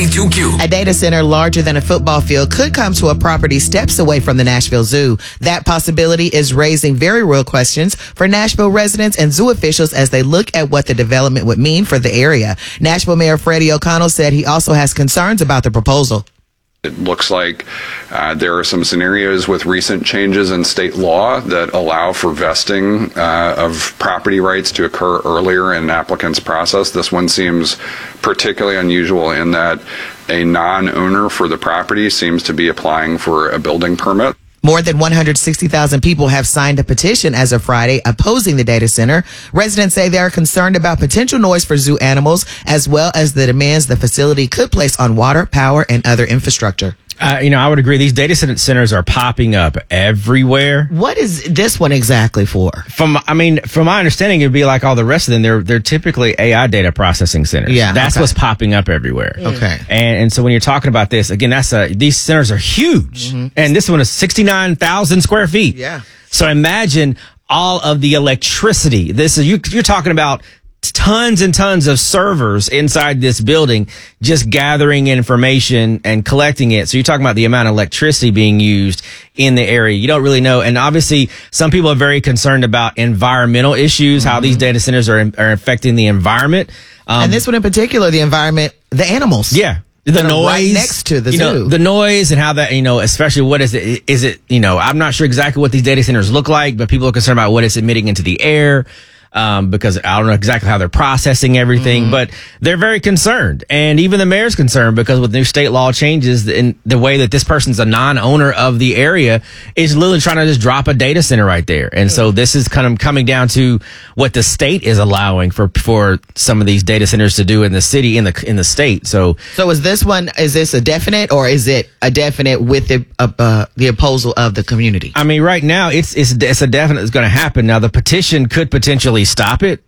92Q. A data center larger than a football field could come to a property steps away from the Nashville Zoo. That possibility is raising very real questions for Nashville residents and zoo officials as they look at what the development would mean for the area. Nashville Mayor Freddie O'Connell said he also has concerns about the proposal. It looks like there are some scenarios with recent changes in state law that allow for vesting of property rights to occur earlier in an applicant's process. This one seems particularly unusual in that a non-owner for the property seems to be applying for a building permit. More than 160,000 people have signed a petition as of Friday opposing the data center. Residents say they are concerned about potential noise for zoo animals, as well as the demands the facility could place on water, power, and other infrastructure. I would agree. These data centers are popping up everywhere. What is this one exactly for? From my understanding, it'd be like all the rest of them. They're typically AI data processing centers. Yeah, that's what's popping up everywhere. Okay, and so when you're talking about this again, these centers are huge, and this one is 69,000 square feet. Yeah. So imagine all of the electricity. You're talking about tons and tons of servers inside this building just gathering information and collecting it. So you're talking about the amount of electricity being used in the area. You don't really know. And obviously some people are very concerned about environmental issues, how these data centers are affecting the environment. And this one in particular, the environment, the animals. Yeah. The noise right next to the zoo. The noise and how that, especially what is it? Is it, I'm not sure exactly what these data centers look like, but people are concerned about what it's emitting into the air. Because I don't know exactly how they're processing everything, but they're very concerned. And even the mayor's concerned because with new state law changes in the way that this person's a non-owner of the area is literally trying to just drop a data center right there. And so this is kind of coming down to what the state is allowing for some of these data centers to do in the city, in the state. So is this a definite, or is it a definite with the opposal of the community? I mean, right now it's a definite it's going to happen. Now the petition could potentially stop it.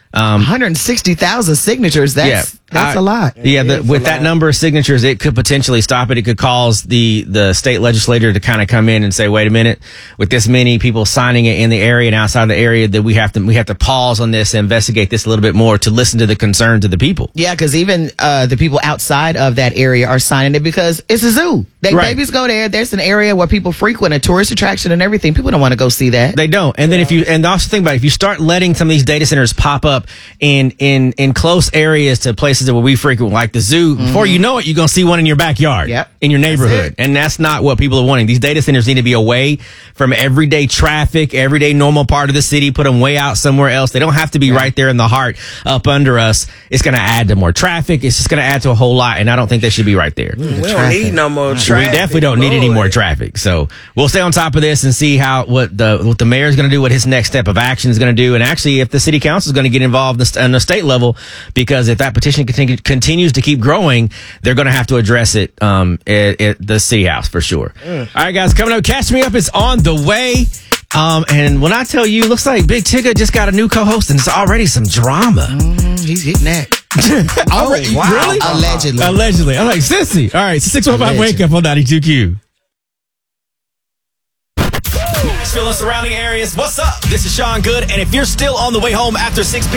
160,000 signatures. That's a lot. Yeah, with that number of signatures, it could potentially stop it. It could cause the state legislature to kind of come in and say, "Wait a minute, with this many people signing it in the area and outside the area, that we have to pause on this and investigate this a little bit more to listen to the concerns of the people." Yeah, because even the people outside of that area are signing it because it's a zoo. Babies go there. There's an area where people frequent, a tourist attraction and everything. People don't want to go see that. They don't. And then also think about it, if you start letting some of these data centers pop up in close areas to places that we frequent, like the zoo, before you know it, you're going to see one in your backyard, in your neighborhood. And that's not what people are wanting. These data centers need to be away from everyday traffic, everyday normal part of the city, put them way out somewhere else. They don't have to be right there in the heart up under us. It's going to add to more traffic. It's just going to add to a whole lot. And I don't think they should be right there. We don't need no more traffic. We definitely don't need any more traffic. So we'll stay on top of this and see what the mayor is going to do, what his next step of action is going to do. And actually, if the city council is going to get involved on the state level, because if that petition continues to keep growing, they're going to have to address it at the city house for sure. All right, guys, coming up, Catch Me Up is on the way. And when I tell you, looks like Big Tigger just got a new co-host and it's already some drama. He's hitting that. Wow. Really? Allegedly. I'm like, sissy. All right, 615 Wake Up on 92Q. Nashville and surrounding areas, what's up? This is Sean Good, and if you're still on the way home after 6 p.m.,